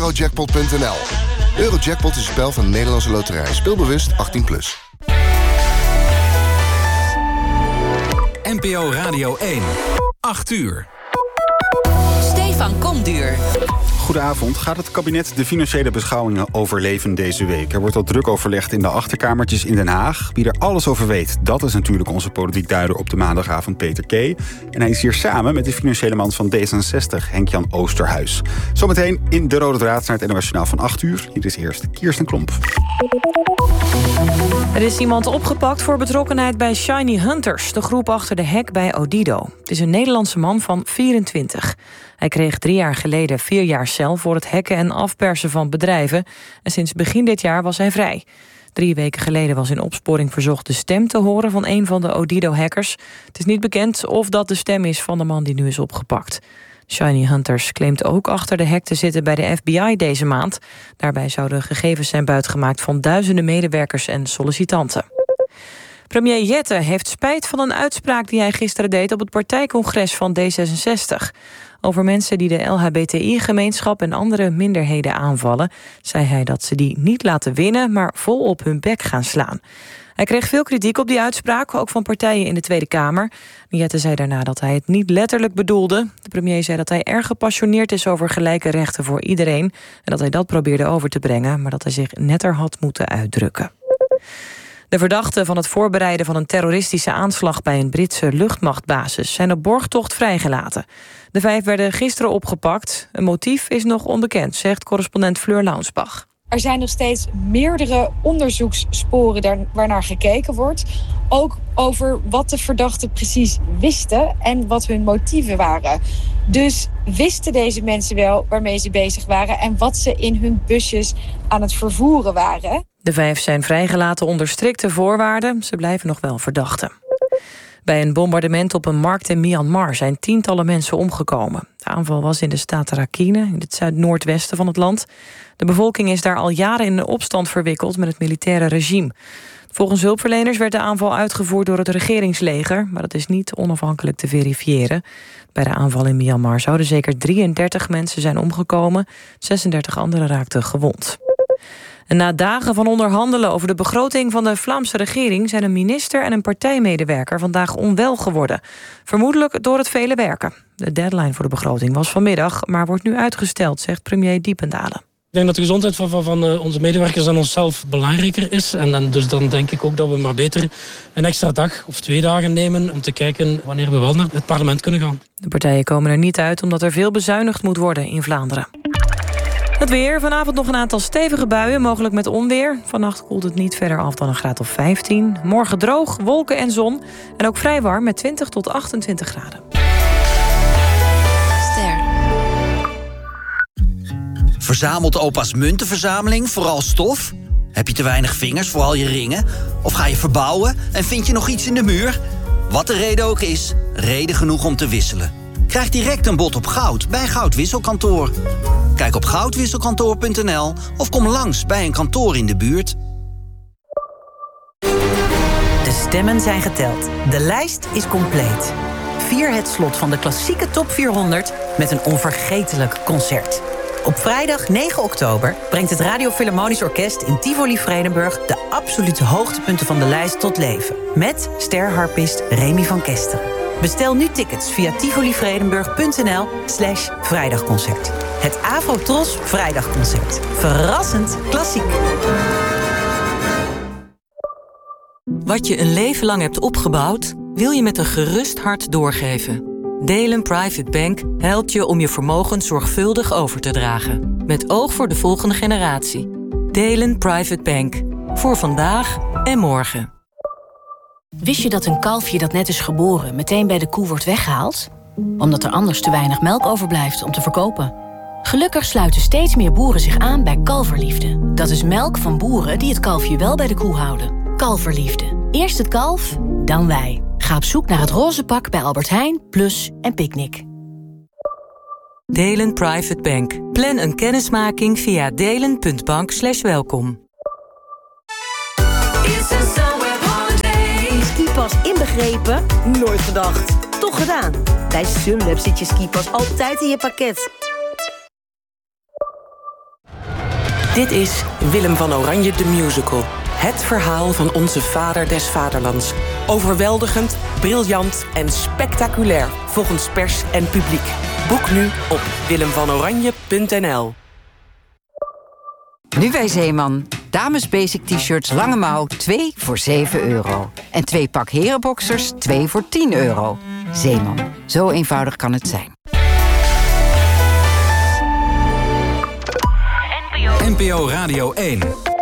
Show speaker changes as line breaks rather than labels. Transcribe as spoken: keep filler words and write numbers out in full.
Eurojackpot punt n l. Eurojackpot is een spel van de Nederlandse Loterij. Speelbewust achttien plus.
N P O Radio één. acht uur.
Stefan Komduur.
Goedenavond. Gaat het kabinet de financiële beschouwingen overleven deze week? Er wordt al druk overlegd in de achterkamertjes in Den Haag. Wie er alles over weet, dat is natuurlijk onze politiek duider op de maandagavond, Peter Kee. En hij is hier samen met de financiële man van D zesenzestig, Henk-Jan Oosterhuis. Zometeen in De Rode Draad naar het N O S Journaal van acht uur. Hier is eerst Kirsten Klomp.
Er is iemand opgepakt voor betrokkenheid bij Shiny Hunters, de groep achter de hack bij Odido. Het is een Nederlandse man van vierentwintig. Hij kreeg drie jaar geleden vier jaar cel voor het hacken en afpersen van bedrijven. En sinds begin dit jaar was hij vrij. Drie weken geleden was in opsporing verzocht de stem te horen van een van de Odido-hackers. Het is niet bekend of dat de stem is van de man die nu is opgepakt. Shiny Hunters claimt ook achter de hack te zitten bij de F B I deze maand. Daarbij zouden gegevens zijn buitgemaakt van duizenden medewerkers en sollicitanten. Premier Jette heeft spijt van een uitspraak die hij gisteren deed op het partijcongres van D zesenzestig. Over mensen die de L H B T I-gemeenschap en andere minderheden aanvallen, zei hij dat ze die niet laten winnen, maar vol op hun bek gaan slaan. Hij kreeg veel kritiek op die uitspraak, ook van partijen in de Tweede Kamer. Jette zei daarna dat hij het niet letterlijk bedoelde. De premier zei dat hij erg gepassioneerd is over gelijke rechten voor iedereen en dat hij dat probeerde over te brengen, maar dat hij zich netter had moeten uitdrukken. De verdachten van het voorbereiden van een terroristische aanslag bij een Britse luchtmachtbasis zijn op borgtocht vrijgelaten. De vijf werden gisteren opgepakt. Een motief is nog onbekend, zegt correspondent Fleur Launsbach.
Er zijn nog steeds meerdere onderzoekssporen daar waarnaar gekeken wordt. Ook over wat de verdachten precies wisten en wat hun motieven waren. Dus wisten deze mensen wel waarmee ze bezig waren en wat ze in hun busjes aan het vervoeren waren.
De vijf zijn vrijgelaten onder strikte voorwaarden. Ze blijven nog wel verdachten. Bij een bombardement op een markt in Myanmar zijn tientallen mensen omgekomen. De aanval was in de staat Rakhine, in het zuid-noordwesten van het land. De bevolking is daar al jaren in een opstand verwikkeld met het militaire regime. Volgens hulpverleners werd de aanval uitgevoerd door het regeringsleger, maar dat is niet onafhankelijk te verifiëren. Bij de aanval in Myanmar zouden zeker drieëndertig mensen zijn omgekomen. zesendertig anderen raakten gewond. En na dagen van onderhandelen over de begroting van de Vlaamse regering zijn een minister en een partijmedewerker vandaag onwel geworden. Vermoedelijk door het vele werken. De deadline voor de begroting was vanmiddag, maar wordt nu uitgesteld, zegt premier Diependalen.
Ik denk dat de gezondheid van, van, van onze medewerkers en onszelf belangrijker is. En dan, dus dan denk ik ook dat we maar beter een extra dag of twee dagen nemen om te kijken wanneer we wel naar het parlement kunnen gaan.
De partijen komen er niet uit omdat er veel bezuinigd moet worden in Vlaanderen. Het weer. Vanavond nog een aantal stevige buien, mogelijk met onweer. Vannacht koelt het niet verder af dan een graad of vijftien. Morgen droog, wolken en zon. En ook vrij warm met twintig tot achtentwintig graden.
Ster.
Verzamelt opa's muntenverzameling vooral stof? Heb je te weinig vingers voor al je ringen? Of ga je verbouwen en vind je nog iets in de muur? Wat de reden ook is, reden genoeg om te wisselen. Krijg direct een bod op goud bij Goudwisselkantoor. Kijk op goudwisselkantoor punt n l of kom langs bij een kantoor in de buurt.
De stemmen zijn geteld. De lijst is compleet. Vier het slot van de klassieke top vierhonderd met een onvergetelijk concert. Op vrijdag negen oktober brengt het Radio Philharmonisch Orkest in Tivoli Vredenburg de absolute hoogtepunten van de lijst tot leven. Met sterharpist Remy van Kesteren. Bestel nu tickets via tivolivredenburg punt n l slash vrijdagconcert. Het Afro-Tros Vrijdagconcert. Verrassend klassiek.
Wat je een leven lang hebt opgebouwd, wil je met een gerust hart doorgeven. Delen Private Bank helpt je om je vermogen zorgvuldig over te dragen. Met oog voor de volgende generatie. Delen Private Bank. Voor vandaag en morgen.
Wist je dat een kalfje dat net is geboren meteen bij de koe wordt weggehaald? Omdat er anders te weinig melk overblijft om te verkopen. Gelukkig sluiten steeds meer boeren zich aan bij Kalverliefde. Dat is melk van boeren die het kalfje wel bij de koe houden. Kalverliefde. Eerst het kalf, dan wij. Ga op zoek naar het roze pak bij Albert Heijn, Plus en Picnic.
Delen Private Bank. Plan een kennismaking via delen punt bank slash welkom.
Skipas inbegrepen? Nooit gedacht. Toch gedaan. Bij Sunweb zit je skipas altijd in je pakket.
Dit is Willem van Oranje de Musical. Het verhaal van onze vader des vaderlands. Overweldigend, briljant en spectaculair volgens pers en publiek. Boek nu op willem van oranje punt n l.
Nu bij Zeeman. Dames basic t-shirts lange mouw twee voor zeven euro. En twee pak herenboxers twee voor tien euro. Zeeman. Zo eenvoudig kan het zijn.
N P O Radio één.